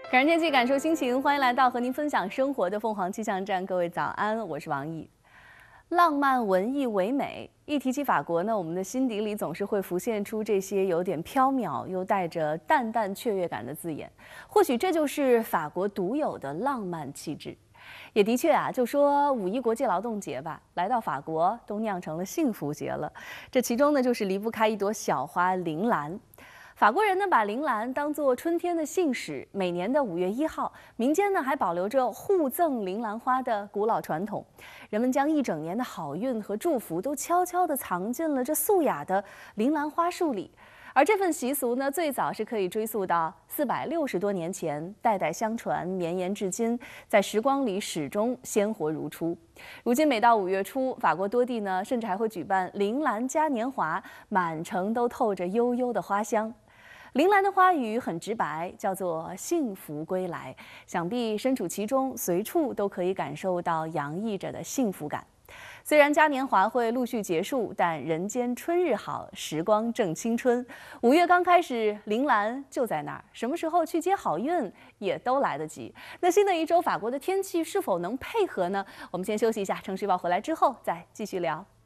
感受天气，感受心情，欢迎来到和您分享生活的凤凰气象站。各位早安，我是王毅。浪漫、文艺、唯美，一提起法国呢，我们的心底里总是会浮现出这些有点飘渺又带着淡淡雀跃感的字眼。或许这就是法国独有的浪漫气质。也的确啊，就说5·1国际劳动节吧，来到法国都酿成了幸福节了。这其中呢，就是离不开一朵小花——铃兰。法国人呢，把铃兰当作春天的信使，每年的5月1号，民间呢还保留着互赠铃兰花的古老传统。人们将一整年的好运和祝福都悄悄地藏进了这素雅的铃兰花树里。而这份习俗呢，最早是可以追溯到460多年前，代代相传，绵延至今，在时光里始终鲜活如初。如今每到5月初，法国多地呢，甚至还会举办铃兰嘉年华，满城都透着悠悠的花香。铃兰的花语很直白，叫做幸福归来，想必身处其中，随处都可以感受到洋溢着的幸福感。虽然嘉年华会陆续结束，但人间春日好，时光正青春。5月刚开始，铃兰就在那儿，什么时候去接好运也都来得及。那新的一周，法国的天气是否能配合呢？我们先休息一下，程序报回来之后再继续聊。